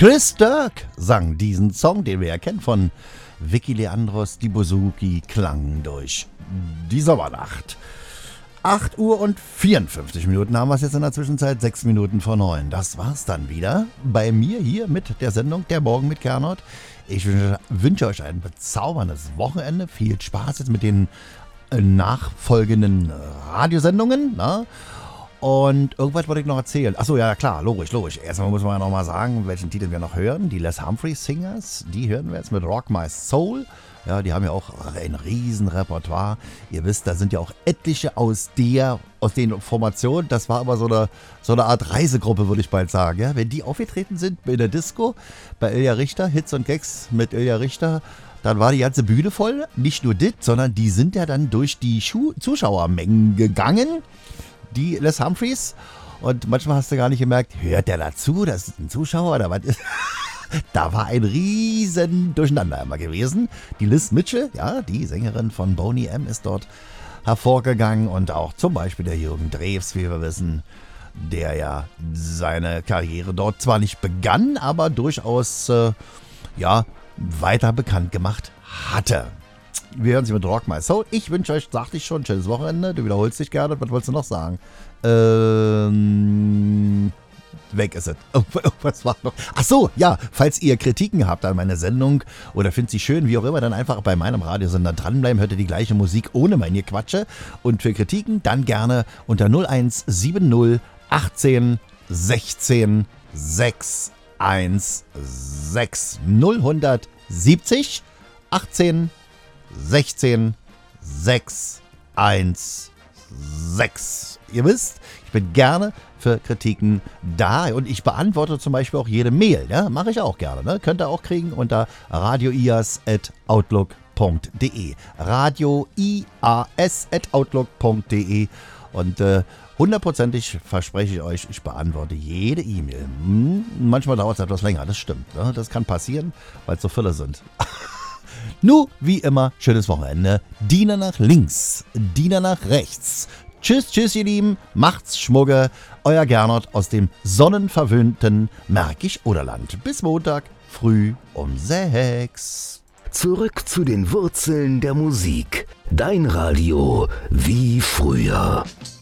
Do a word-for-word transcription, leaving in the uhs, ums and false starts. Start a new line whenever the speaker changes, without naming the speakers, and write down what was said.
Chris Dirk sang diesen Song, den wir ja kennen von Vicky Leandros, die Bouzouki, klang durch die Sommernacht. acht Uhr und vierundfünfzig Minuten haben wir es jetzt in der Zwischenzeit, sechs Minuten vor neun. Das war's dann wieder bei mir hier mit der Sendung Der Morgen mit Gernot. Ich wünsche, wünsche euch ein bezauberndes Wochenende. Viel Spaß jetzt mit den nachfolgenden Radiosendungen. Na? Und irgendwas wollte ich noch erzählen. Achso, ja klar, logisch, logisch. Erstmal muss man ja noch mal sagen, welchen Titel wir noch hören. Die Les Humphreys Singers, die hören wir jetzt mit Rock My Soul. Ja, die haben ja auch ein riesen Repertoire. Ihr wisst, da sind ja auch etliche aus der, aus den Formationen. Das war aber so eine, so eine Art Reisegruppe, würde ich bald sagen. Ja, wenn die aufgetreten sind in der Disco bei Ilja Richter, Hits und Gags mit Ilja Richter, dann war die ganze Bühne voll. Nicht nur das, sondern die sind ja dann durch die Schu- Zuschauermengen gegangen. Die Les Humphreys. Und manchmal hast du gar nicht gemerkt, hört der dazu? Das ist ein Zuschauer oder was ist? Da war ein riesen Durcheinander immer gewesen. Die Liz Mitchell, ja, die Sängerin von Boney M., ist dort hervorgegangen. Und auch zum Beispiel der Jürgen Drews, wie wir wissen, der ja seine Karriere dort zwar nicht begann, aber durchaus äh, ja, weiter bekannt gemacht hatte. Wir hören sie mit Rock My Soul. Ich wünsche euch, sagte ich schon, ein schönes Wochenende. Du wiederholst dich gerne. Was wolltest du noch sagen? Ähm, weg ist es. Oh, was war noch? Ach so, ja, falls ihr Kritiken habt an meiner Sendung oder findet sie schön, wie auch immer, dann einfach bei meinem Radiosender dranbleiben. Hört ihr die gleiche Musik ohne meine Quatsche. Und für Kritiken dann gerne unter null eins sieben null achtzehn sechzehn sechs eins sechs null siebzig achtzehn sechzehn sechs eins sechs. Ihr wisst, ich bin gerne für Kritiken da und ich beantworte zum Beispiel auch jede Mail. Ja? Mache ich auch gerne. Ne? Könnt ihr auch kriegen unter radioias at outlook punkt de. radioias at outlook punkt de. Und äh, hundertprozentig verspreche ich euch, ich beantworte jede E-Mail. Hm, manchmal dauert es etwas länger, das stimmt. Ne? Das kann passieren, weil es so viele sind. Nu, wie immer, schönes Wochenende. Diener nach links, Diener nach rechts. Tschüss, tschüss, ihr Lieben. Macht's Schmugge. Euer Gernot aus dem sonnenverwöhnten Märkisch-Oderland. Bis Montag, früh um sechs.
Zurück zu den Wurzeln der Musik. Dein Radio wie früher.